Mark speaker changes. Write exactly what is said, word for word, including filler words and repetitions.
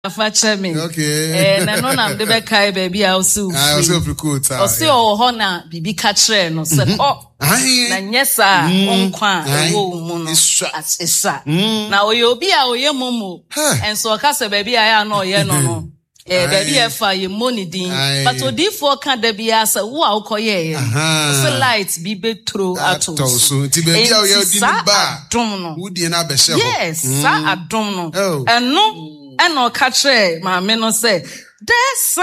Speaker 1: Afache me.
Speaker 2: Okay.
Speaker 1: Eh, na no na mde be kai baby a osu.
Speaker 2: Ah, osu frikuta.
Speaker 1: Osi o ho na bibi ka kire no se oh. Na nyesa onkwa ewo mu no. Asesa. Na oye obi a oye momo. Enso ka se baby a ya no oye no no. Eh baby e fa ye money din. But odi for kan da bia se wo a ukoye ye. So light bi be throw ato.
Speaker 2: So ti baby a oye odi ni ba. Wudi na be she ho.
Speaker 1: Yes, sa adom no. Eno eno ka kire ma me no say there's